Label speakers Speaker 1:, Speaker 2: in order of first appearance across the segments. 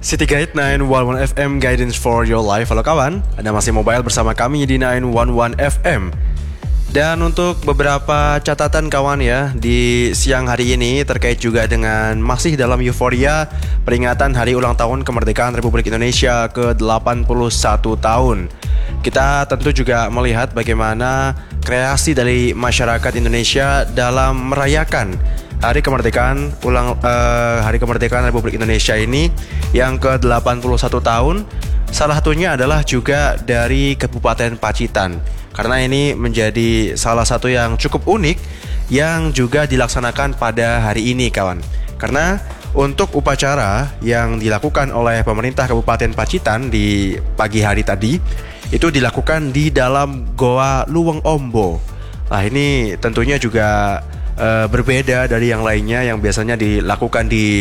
Speaker 1: City Guide 911 FM Guidance for Your Life. Halo kawan, Anda masih mobile bersama kami di 911 FM. Dan untuk beberapa catatan kawan ya, di siang hari ini terkait juga dengan masih dalam euforia peringatan Hari Ulang Tahun Kemerdekaan Republik Indonesia ke-81 tahun. Kita tentu juga melihat bagaimana kreasi dari masyarakat Indonesia dalam merayakan Hari Kemerdekaan Hari Kemerdekaan Republik Indonesia ini yang ke-81 tahun. Salah satunya adalah juga dari Kabupaten Pacitan, karena ini menjadi salah satu yang cukup unik yang juga dilaksanakan pada hari ini kawan. Karena untuk upacara yang dilakukan oleh pemerintah Kabupaten Pacitan di pagi hari tadi itu dilakukan di dalam Goa Luweng Ombo. Nah ini tentunya juga berbeda dari yang lainnya yang biasanya dilakukan di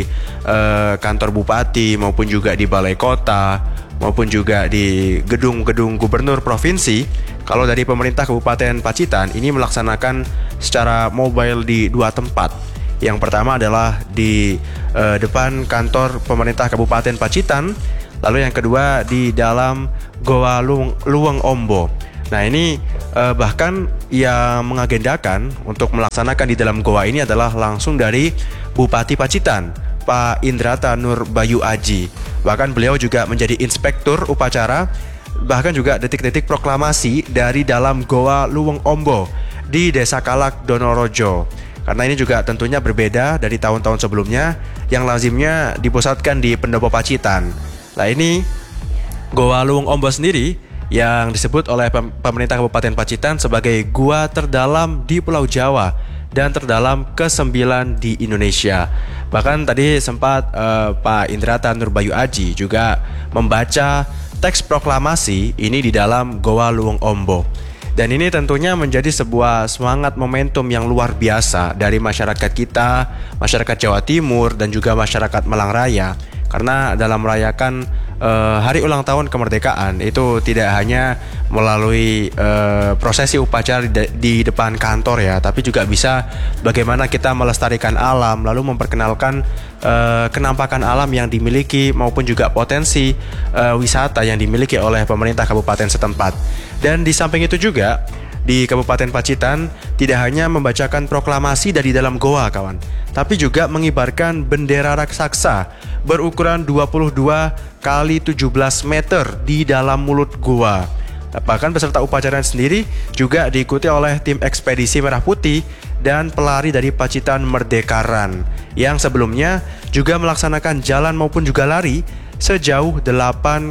Speaker 1: kantor bupati maupun juga di balai kota maupun juga di gedung-gedung gubernur provinsi. Kalau dari pemerintah Kabupaten Pacitan ini melaksanakan secara mobile di dua tempat. Yang pertama adalah di depan kantor pemerintah Kabupaten Pacitan, lalu yang kedua di dalam Goa Luweng Ombo. Nah ini bahkan yang mengagendakan untuk melaksanakan di dalam goa ini adalah langsung dari Bupati Pacitan, Pak Indrata Nur Bayu Aji. Bahkan beliau juga menjadi inspektur upacara, bahkan juga detik-detik proklamasi dari dalam Goa Luweng Ombo di Desa Kalak Donorojo. Karena ini juga tentunya berbeda dari tahun-tahun sebelumnya yang lazimnya dipusatkan di Pendopo Pacitan. Nah ini Goa Luweng Ombo sendiri yang disebut oleh pemerintah Kabupaten Pacitan sebagai gua terdalam di Pulau Jawa dan terdalam ke-9 di Indonesia. Bahkan tadi sempat Pak Indrata Nur Bayu Aji juga membaca teks proklamasi ini di dalam Goa Luweng Ombo. Dan ini tentunya menjadi sebuah semangat momentum yang luar biasa dari masyarakat kita, masyarakat Jawa Timur dan juga masyarakat Malang Raya. Karena dalam merayakan Hari Ulang Tahun Kemerdekaan itu tidak hanya melalui prosesi upacara di depan kantor ya, tapi juga bisa bagaimana kita melestarikan alam, lalu memperkenalkan kenampakan alam yang dimiliki maupun juga potensi wisata yang dimiliki oleh pemerintah kabupaten setempat. Dan di samping itu juga di Kabupaten Pacitan tidak hanya membacakan proklamasi dari dalam goa kawan, tapi juga mengibarkan bendera raksasa berukuran 22 kali 17 meter di dalam mulut goa. Bahkan peserta upacara sendiri juga diikuti oleh tim ekspedisi Merah Putih dan pelari dari Pacitan Merdekaran yang sebelumnya juga melaksanakan jalan maupun juga lari sejauh 8,1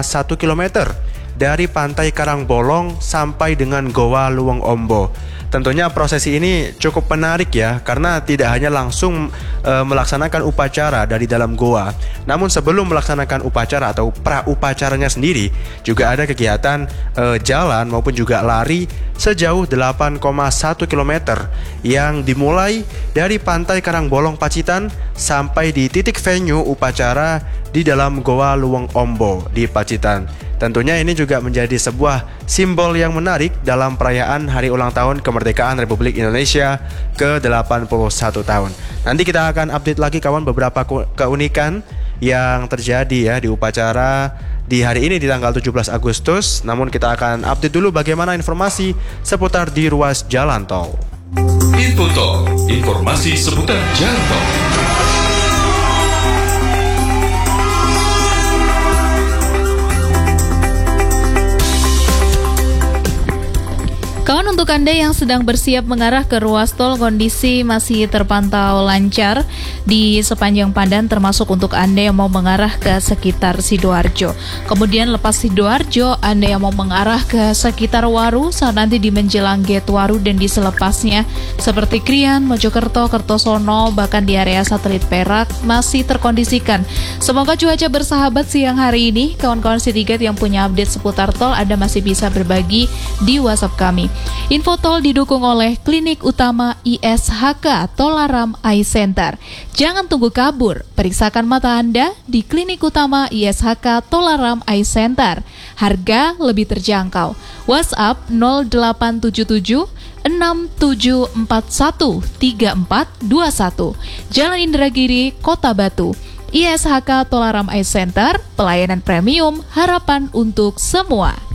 Speaker 1: km dari pantai Karangbolong sampai dengan Goa Luweng Ombo. Tentunya prosesi ini cukup menarik ya, karena tidak hanya langsung melaksanakan upacara dari dalam goa, namun sebelum melaksanakan upacara atau pra-upacaranya sendiri juga ada kegiatan jalan maupun juga lari sejauh 8,1 km yang dimulai dari pantai Karangbolong Pacitan sampai di titik venue upacara di dalam Goa Luweng Ombo di Pacitan. Tentunya ini juga menjadi sebuah simbol yang menarik dalam perayaan Hari Ulang Tahun Kemerdekaan Republik Indonesia ke-81 tahun. Nanti kita akan update lagi kawan beberapa keunikan yang terjadi ya di upacara di hari ini di tanggal 17 Agustus. Namun kita akan update dulu bagaimana informasi seputar di ruas jalan tol.
Speaker 2: Info Tol, informasi seputar jalan tol.
Speaker 3: Kawan, untuk Anda yang sedang bersiap mengarah ke ruas tol, kondisi masih terpantau lancar di sepanjang Pandan, termasuk untuk Anda yang mau mengarah ke sekitar Sidoarjo. Kemudian lepas Sidoarjo, Anda yang mau mengarah ke sekitar Waru saat nanti di menjelang gate Waru dan di selepasnya seperti Krian, Mojokerto, Kertosono, bahkan di area satelit Perak masih terkondisikan. Semoga cuaca bersahabat siang hari ini. Kawan-kawan City Guide yang punya update seputar tol, Anda masih bisa berbagi di WhatsApp kami. Info tol didukung oleh Klinik Utama ISHK Tolaram Eye Center. Jangan tunggu kabur, periksakan mata Anda di Klinik Utama ISHK Tolaram Eye Center. Harga lebih terjangkau. WhatsApp 0877 6741 3421. Jalan Indragiri, Kota Batu. ISHK Tolaram Eye Center, pelayanan premium, harapan untuk semua.